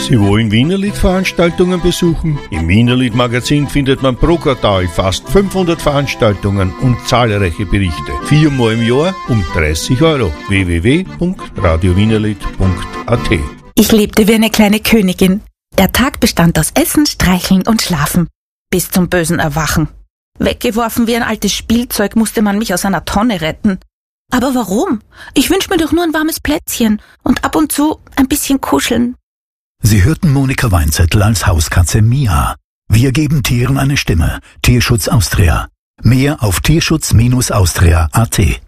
Sie wollen Wienerlied-Veranstaltungen besuchen? Im Wienerlied-Magazin findet man pro Quartal fast 500 Veranstaltungen und zahlreiche Berichte. 4-mal im Jahr um 30 €. www.radiowienerlied.at. Ich lebte wie eine kleine Königin. Der Tag bestand aus Essen, Streicheln und Schlafen. Bis zum bösen Erwachen. Weggeworfen wie ein altes Spielzeug musste man mich aus einer Tonne retten. Aber warum? Ich wünsch mir doch nur ein warmes Plätzchen und ab und zu ein bisschen kuscheln. Sie hörten Monika Weinzettel als Hauskatze Mia. Wir geben Tieren eine Stimme. Tierschutz Austria. Mehr auf tierschutz-austria.at.